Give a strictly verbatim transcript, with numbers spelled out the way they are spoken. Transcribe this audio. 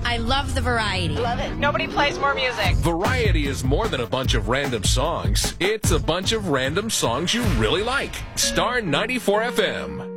I love the variety. Love it. Nobody plays more music. Variety is more than a bunch of random songs. It's a bunch of random songs you really like. Star ninety-four F M.